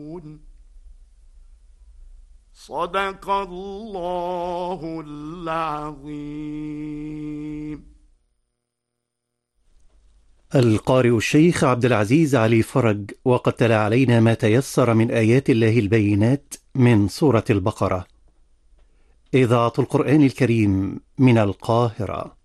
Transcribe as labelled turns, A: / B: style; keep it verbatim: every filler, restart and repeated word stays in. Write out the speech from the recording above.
A: صدق الله العظيم.
B: القارئ الشيخ عبد العزيز علي فرج، وقد تلا علينا ما تيسر من آيات الله البينات من سورة البقرة. إذاعة القرآن الكريم من القاهرة.